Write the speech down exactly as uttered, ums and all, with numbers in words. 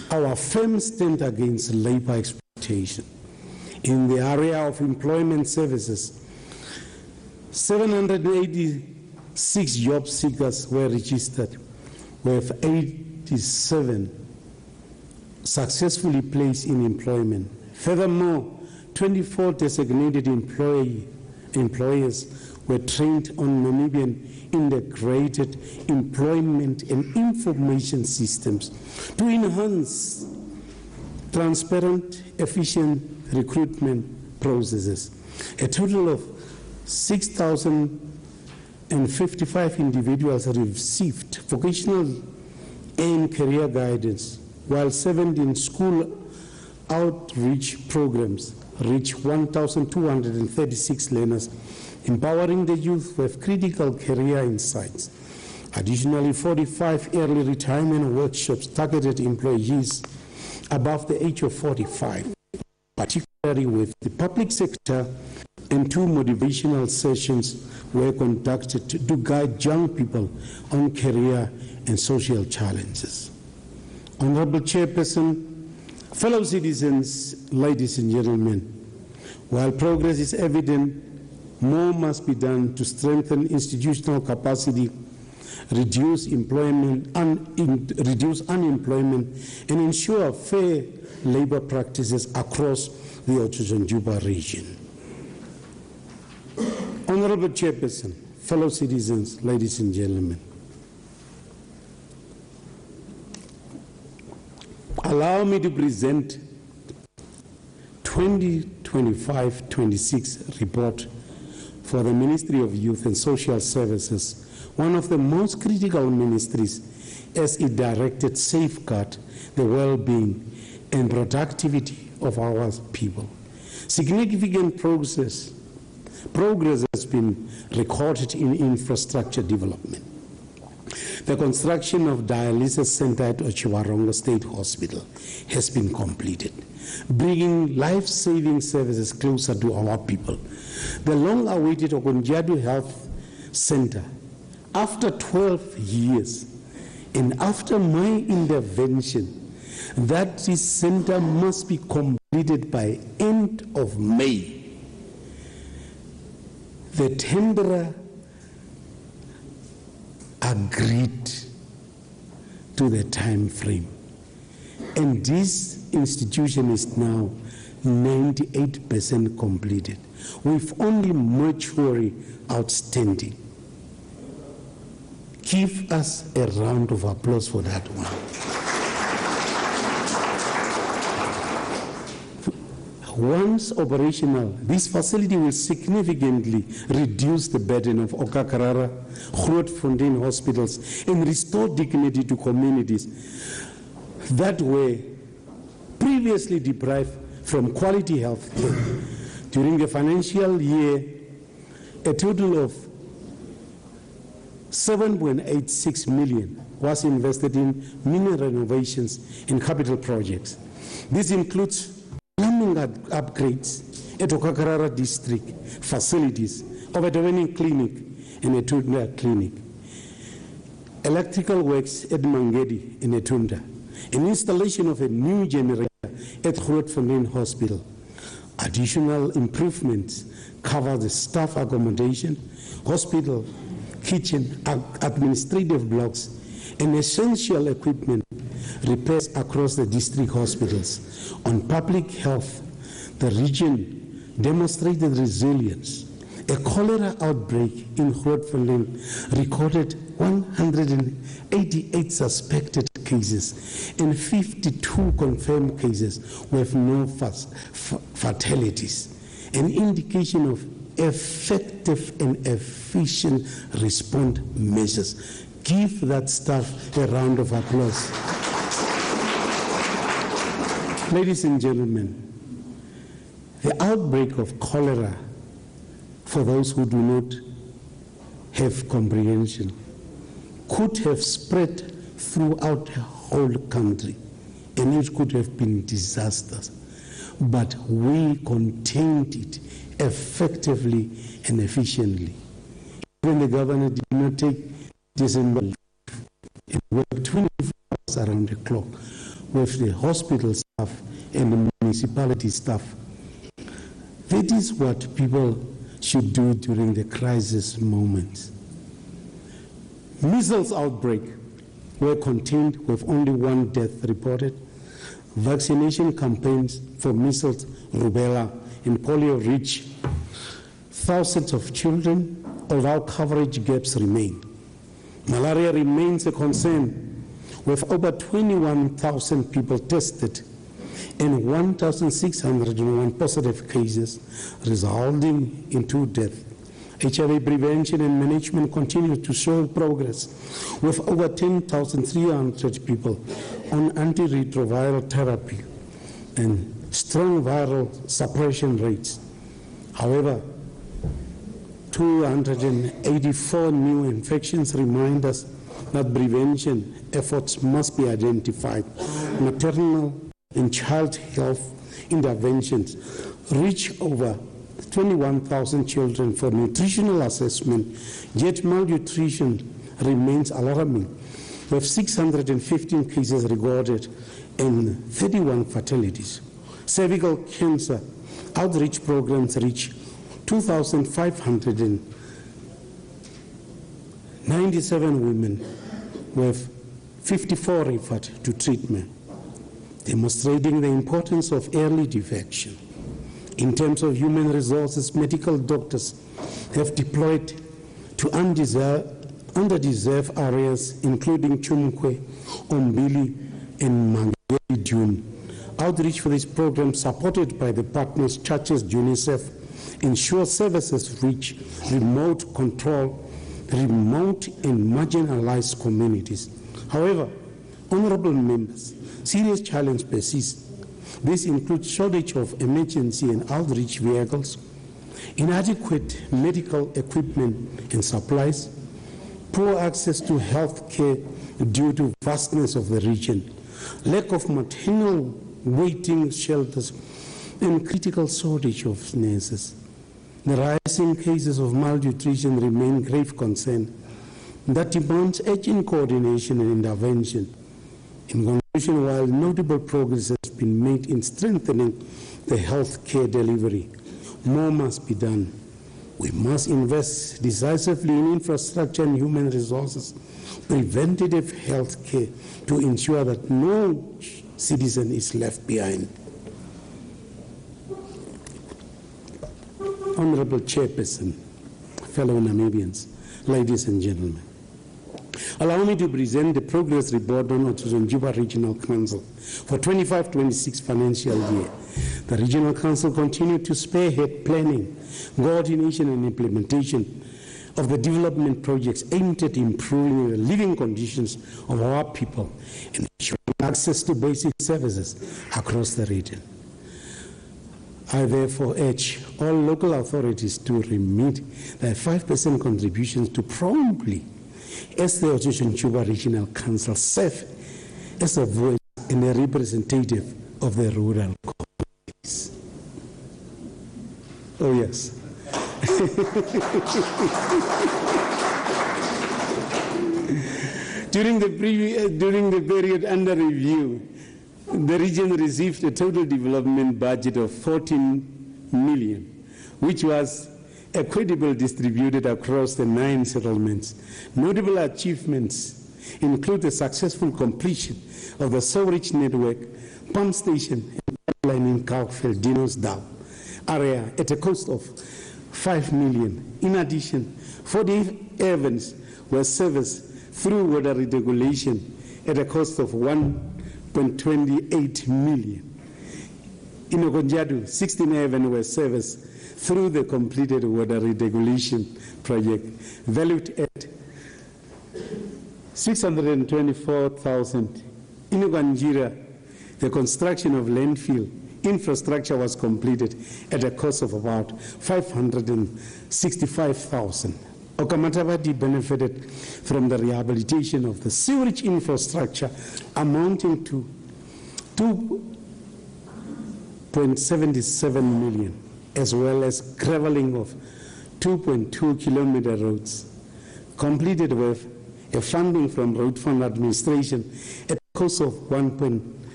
our firm stand against labor exploitation. In the area of employment services, seven hundred eighty-six job seekers were registered, with eighty-seven successfully placed in employment. Furthermore, twenty-four designated employee, employers were trained on Namibian integrated employment and information systems to enhance transparent, efficient recruitment processes. A total of six thousand fifty-five individuals received vocational and career guidance, while seventeen school outreach programs reached one thousand two hundred thirty-six learners, empowering the youth with critical career insights. Additionally, forty-five early retirement workshops targeted employees above the age of forty-five, particularly with the public sector, and two motivational sessions were conducted to, to guide young people on career and social challenges. Honorable Chairperson, fellow citizens, ladies and gentlemen, while progress is evident, more must be done to strengthen institutional capacity, reduce employment, un, in, reduce unemployment, and ensure fair labor practices across the Otjozondjuba region. Honorable Chairperson, fellow citizens, ladies and gentlemen, allow me to present twenty twenty-five twenty-six report for the Ministry of Youth and Social Services, one of the most critical ministries, as it directed to safeguard the well-being and productivity of our people. Significant progress, progress has been recorded in infrastructure development. The construction of dialysis center at Otjiwarongo State Hospital has been completed, bringing life-saving services closer to our people. The long-awaited Okonjadu Health Center, after twelve years, and after my intervention, that this center must be completed by end of May. The tenderer agreed to the time frame, and this institution is now ninety-eight percent completed, with only mortuary outstanding. Give us a round of applause for that one. Once operational, this facility will significantly reduce the burden of Okakarara, Grootfontein hospitals and restore dignity to communities that were previously deprived from quality health care. During the financial year, a total of seven point eight six million was invested in mini renovations and capital projects. This includes plumbing upgrades at Okakarara district facilities, of a Devening clinic and a Etunda clinic, electrical works at Mangedi in Etunda, an installation of a new generator at Grootfontein Hospital. Additional improvements cover the staff accommodation, hospital, kitchen, administrative blocks, and essential equipment repairs across the district hospitals. On public health, the region demonstrated resilience. A cholera outbreak in Grootfontein recorded one hundred eighty-eight suspected cases and fifty-two confirmed cases with no fatalities, an indication of effective and efficient response measures. Give that staff a round of applause. Ladies and gentlemen, the outbreak of cholera, for those who do not have comprehension, could have spread throughout the whole country, and it could have been disastrous. But we contained it effectively and efficiently. Even the governor did not take December and worked twenty-four hours around the clock. with the hospital staff and the municipality staff. That is what people should do during the crisis moments. Measles outbreak were contained with only one death reported. Vaccination campaigns for measles, rubella, and polio reach thousands of children, although coverage gaps remain. Malaria remains a concern, with over twenty-one thousand people tested and one thousand six hundred one positive cases, resulting in two deaths. H I V prevention and management continue to show progress, with over ten thousand three hundred people on antiretroviral therapy and strong viral suppression rates. However, two hundred eighty-four new infections remind us that prevention efforts must be identified. Maternal and child health interventions reach over twenty-one thousand children for nutritional assessment, yet malnutrition remains alarming, with six hundred fifteen cases recorded and thirty-one fatalities. Cervical cancer outreach programs reach two thousand five hundred ninety-seven women, with fifty-four referred to treatment, demonstrating the importance of early detection. In terms of human resources, medical doctors have deployed to undeserved, underdeserved areas, including Chumkwe, Ombili, and Mangeli June. Outreach for this program, supported by the partners, churches, UNICEF, ensures services reach remote control, remote and marginalized communities. However, honorable members, serious challenge persists. This includes shortage of emergency and outreach vehicles, inadequate medical equipment and supplies, poor access to health care due to vastness of the region, lack of maternal waiting shelters, and critical shortage of nurses. The rising cases of malnutrition remain grave concern that demands urgent coordination and intervention. In conclusion, while notable progress has been made in strengthening the health care delivery, more must be done. We must invest decisively in infrastructure and human resources, preventative health care, to ensure that no citizen is left behind. Honorable Chairperson, fellow Namibians, ladies and gentlemen, allow me to present the progress report on Autism Juba Regional Council for twenty-five twenty-six financial year. The Regional Council continued to spearhead planning, coordination and implementation of the development projects aimed at improving the living conditions of our people and ensuring access to basic services across the region. I therefore urge all local authorities to remit their five percent contributions to promptly, as the Autism Juba Regional Council, serve as a voice and a representative of the rural communities. Oh yes. during, the previous, during the period under review, the region received a total development budget of fourteen million, which was equitably distributed across the nine settlements. Notable achievements include the successful completion of the sewerage network, pump station, and pipeline in Kalkveld Dam area at a cost of five million. In addition, forty Evans were serviced through water regulation at a cost of one point two eight million. In Okonjadu, sixteen Evans were serviced through the completed water regulation project, valued at six hundred twenty-four thousand. In Uganjira, the construction of landfill infrastructure was completed at a cost of about five hundred sixty-five thousand. Okamatavati benefited from the rehabilitation of the sewerage infrastructure amounting to two point seven seven million, as well as graveling of two point two kilometer roads, completed with a funding from Road Fund Administration at a cost of one point